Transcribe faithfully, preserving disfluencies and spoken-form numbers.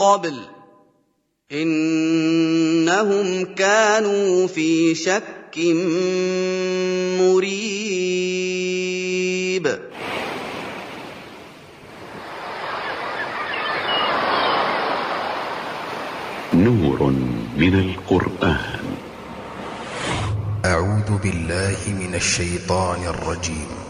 قبل إنهم كانوا في شك مريب. نور من القرآن. أعوذ بالله من الشيطان الرجيم.